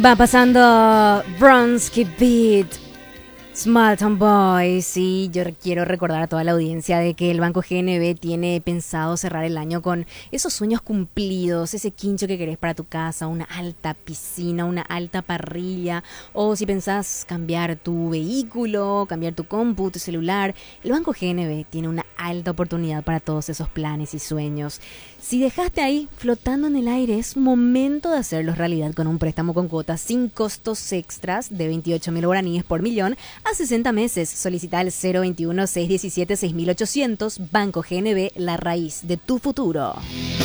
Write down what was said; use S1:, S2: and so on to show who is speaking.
S1: Va pasando Bronski Beat, Small Town Boys. Sí, yo quiero recordar a toda la audiencia de que el Banco GNB tiene pensado cerrar el año con esos sueños cumplidos, ese quincho que querés para tu casa, una alta piscina, una alta parrilla, o si pensás cambiar tu vehículo, cambiar tu compu, tu celular, el Banco GNB tiene una alta oportunidad para todos esos planes y sueños. Si dejaste ahí flotando en el aire, es momento de hacerlos realidad con un préstamo con cuotas sin costos extras de 28.000 guaraníes por millón a 60 meses. Solicita al 021-617-6800. Banco GNB, la raíz de tu futuro.